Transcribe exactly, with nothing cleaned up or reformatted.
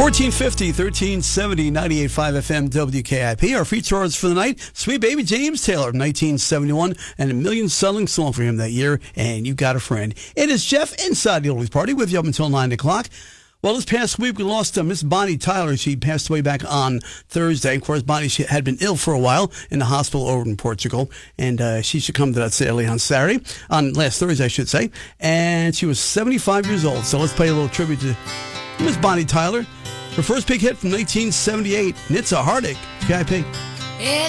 fourteen fifty, thirteen seventy, ninety-eight point five F M W K I P. Our features for the night, Sweet Baby James Taylor, nineteen seventy-one, and a million-selling song for him that year, and You Got a Friend. It is Jeff inside the Oldies Party with you up until nine o'clock. Well, this past week, we lost uh, Miss Bonnie Tyler. She passed away back on Thursday. Of course, Bonnie she had been ill for a while in the hospital over in Portugal, and uh, she succumbed to that sadly on Saturday, on last Thursday, I should say, and she was seventy-five years old. So let's pay a little tribute to Miss Bonnie Tyler. Her first big hit from nineteen seventy-eight, and It's a Heartache, K I P.